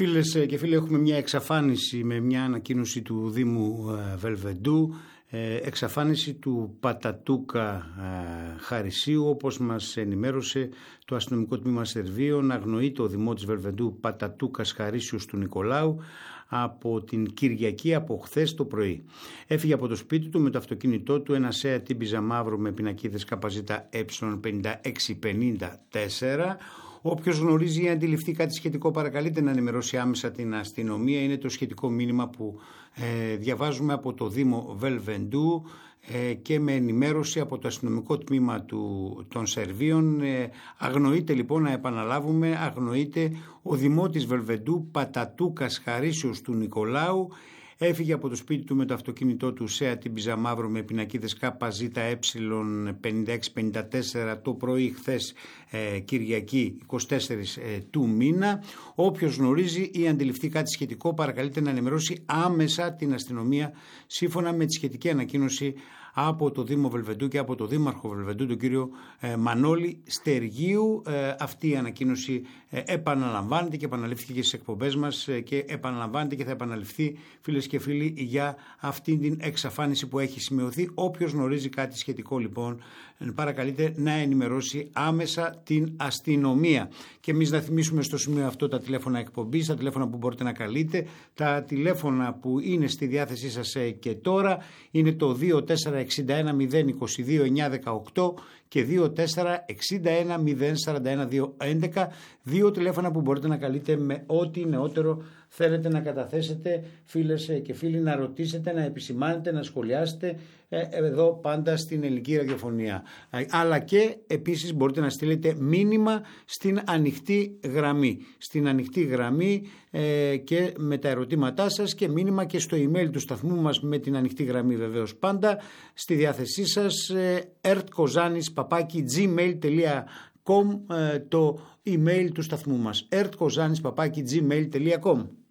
Φίλες και φίλοι, έχουμε μια εξαφάνιση με μια ανακοίνωση του Δήμου Βελβεντού, εξαφάνιση του Πατατούκα Χαρισίου, όπως μας ενημέρωσε το αστυνομικό τμήμα Σερβίων. Αγνοείται ο δημότης Βελβεντού Πατατούκας Χαρίσιους του Νικολάου από την Κυριακή, από χθες το πρωί. Έφυγε από το σπίτι του με το αυτοκίνητό του ένα Seat Ibiza μαύρο με πινακίδες ΚΖΕ 5654. Όποιος γνωρίζει ή αντιληφθεί κάτι σχετικό, παρακαλείται να ενημερώσει άμεσα την αστυνομία. Είναι το σχετικό μήνυμα που διαβάζουμε από το Δήμο Βελβεντού και με ενημέρωση από το αστυνομικό τμήμα των Σερβίων. Αγνοείται λοιπόν, να επαναλάβουμε, αγνοείται ο δημότης Βελβεντού Πατατούκας Χαρίσιος του Νικολάου. Έφυγε από το σπίτι του με το αυτοκίνητό του Seat Ibiza μαύρο με πινακίδες ΚΖΕ 5654 το πρωί χθες Κυριακή 24 του μήνα. Όποιος γνωρίζει ή αντιληφθεί κάτι σχετικό, παρακαλείται να ενημερώσει άμεσα την αστυνομία σύμφωνα με τη σχετική ανακοίνωση από το Δήμο Βελβεντού και από το Δήμαρχο Βελβεντού, τον κύριο Μανώλη Στεργίου. Αυτή η ανακοίνωση επαναλαμβάνεται και επαναλήφθηκε και στις εκπομπές μας και επαναλαμβάνεται και θα επαναληφθεί, φίλες και φίλοι, για αυτή την εξαφάνιση που έχει σημειωθεί. Όποιος γνωρίζει κάτι σχετικό λοιπόν, παρακαλείται να ενημερώσει άμεσα την αστυνομία. Και εμείς να θυμίσουμε στο σημείο αυτό τα τηλέφωνα εκπομπής, τα τηλέφωνα που μπορείτε να καλείτε, τα τηλέφωνα που είναι στη διάθεσή σας και τώρα είναι το 2461 022 918 και 2461 041 211, δύο τηλέφωνα που μπορείτε να καλείτε με ό,τι νεότερο θέλετε να καταθέσετε, φίλες και φίλοι, να ρωτήσετε, να επισημάνετε, να σχολιάσετε εδώ πάντα στην ελληνική ραδιοφωνία. Αλλά και επίσης μπορείτε να στείλετε μήνυμα στην ανοιχτή γραμμή. Στην ανοιχτή γραμμή και με τα ερωτήματά σας και μήνυμα και στο email του σταθμού μας με την ανοιχτή γραμμή βεβαίως πάντα στη διάθεσή σας, ertkozanis@gmail.com το email του σταθμού μας, ertkozanis@gmail.com.